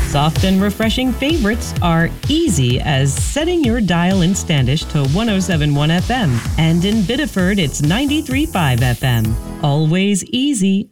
Soft and refreshing favorites are easy as setting your dial in Standish to 107.1 FM. And in Biddeford, it's 93.5 FM. Always easy,